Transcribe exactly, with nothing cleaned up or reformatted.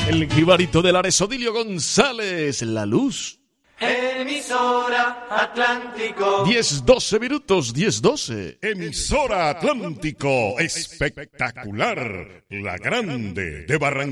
El jibarito del Ares, Odilio González, La Luz. Emisora Atlántico. diez doce minutos, diez doce. Emisora Atlántico, espectacular, la grande de Barranquilla.